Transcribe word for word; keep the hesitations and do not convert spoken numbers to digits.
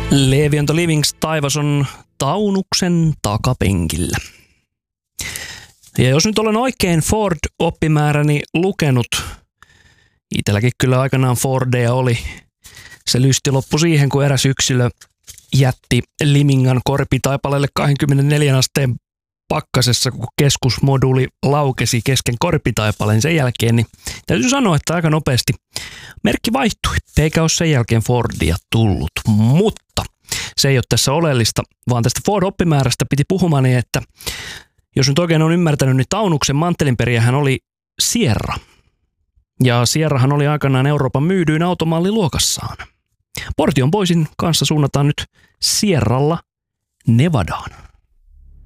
Levi on the Livings taivas on Taunuksen takapenkillä. Ja jos nyt olen oikein Ford-oppimääräni lukenut, itselläkin kyllä aikanaan Fordeja oli, se lysti loppui siihen, kun eräs yksilö jätti Limingan korpitaipaleelle kaksikymmentäneljä asteen pakkasessa, kun keskusmoduuli laukesi kesken korpitaipaleen sen jälkeen, niin täytyy sanoa, että aika nopeasti merkki vaihtui, eikä ole sen jälkeen Fordia tullut. Mutta se ei ole tässä oleellista, vaan tästä Ford-oppimäärästä piti puhumani, että jos nyt oikein on ymmärtänyt, niin Taunuksen manttelinperijähän oli Sierra. Ja Sierrahan oli aikanaan Euroopan myydyin automalli luokassaan. Portion Boysin kanssa suunnataan nyt Sierralla Nevadaan.